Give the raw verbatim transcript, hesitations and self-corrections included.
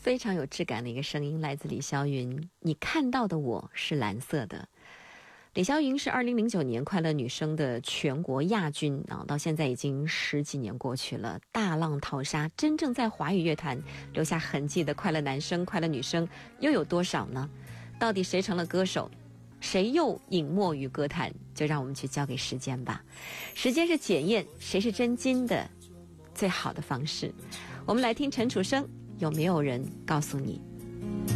非常有质感的一个声音，来自李霄云。你看到的我是蓝色的。李霄云是二零零九年快乐女声的全国亚军啊，到现在已经十几年过去了，大浪淘沙，真正在华语乐坛留下痕迹的快乐男声、快乐女声又有多少呢？到底谁成了歌手，谁又隐没于歌坛？就让我们去交给时间吧。时间是检验谁是真金的最好的方式。我们来听陈楚生，有没有人告诉你？